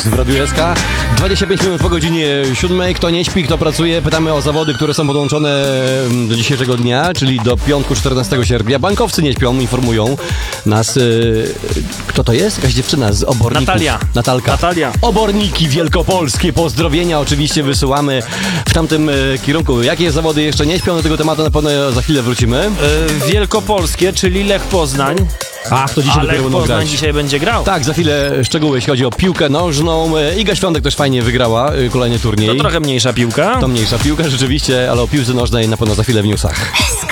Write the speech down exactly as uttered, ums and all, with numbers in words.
News w Radiu S K. dwadzieścia pięć minut po godzinie siódmej. Kto nie śpi, kto pracuje, pytamy o zawody, które są podłączone do dzisiejszego dnia, czyli do piątku czternastego sierpnia. Bankowcy nie śpią, informują nas. Yy, kto to jest? Jakaś dziewczyna z Oborników. Natalia. Natalka. Natalia. Oborniki wielkopolskie. Pozdrowienia oczywiście wysyłamy w tamtym yy, kierunku. Jakie zawody jeszcze nie śpią? Do tego tematu na pewno za chwilę wrócimy. Yy, wielkopolskie, czyli Lech Poznań. Ach, to dzisiaj A dopiero Lech będą Poznań grać. dzisiaj będzie grał. Tak, za chwilę szczegóły, jeśli chodzi o piłkę nożną. Iga Świątek też fajnie wygrała kolejny turniej. To trochę mniejsza piłka. To mniejsza piłka, rzeczywiście, ale o piłce nożnej na pewno za chwilę w newsach.